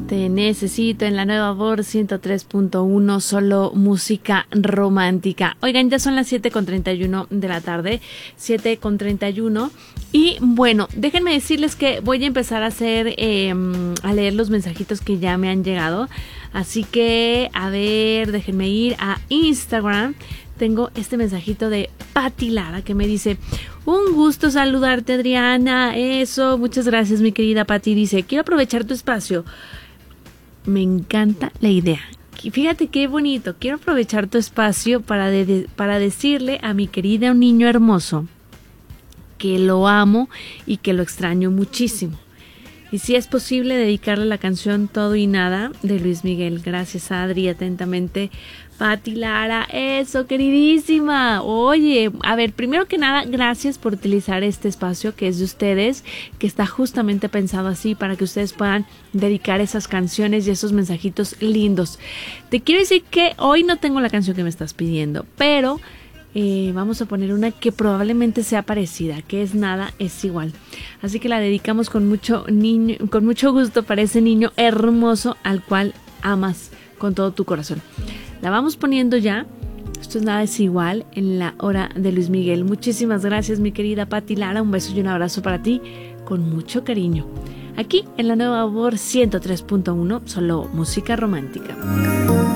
Te necesito en la nueva Voz 103.1, solo música romántica. Oigan, ya son las 7:31 de la tarde, 7:31. Y bueno, déjenme decirles que voy a empezar a leer los mensajitos que ya me han llegado. Así que, a ver, déjenme ir a Instagram. Tengo este mensajito de Pati Lara que me dice: un gusto saludarte, Adriana. Eso, muchas gracias, mi querida Pati. Dice: quiero aprovechar tu espacio. Me encanta la idea. Fíjate qué bonito. Quiero aprovechar tu espacio para decirle a mi querida un niño hermoso que lo amo y que lo extraño muchísimo. Y si es posible, dedicarle la canción Todo y Nada de Luis Miguel. Gracias, Adri. Atentamente, Pati Lara. Eso, queridísima. Oye, a ver, primero que nada, gracias por utilizar este espacio que es de ustedes, que está justamente pensado así para que ustedes puedan dedicar esas canciones y esos mensajitos lindos. Te quiero decir que hoy no tengo la canción que me estás pidiendo, pero vamos a poner una que probablemente sea parecida, que es Nada es Igual. Así que la dedicamos con mucho gusto para ese niño hermoso al cual amas con todo tu corazón. La vamos poniendo ya. Esto es Nada es Igual en la hora de Luis Miguel. Muchísimas gracias, mi querida Pati Lara. Un beso y un abrazo para ti con mucho cariño. Aquí en la nueva Voz 103.1, solo música romántica.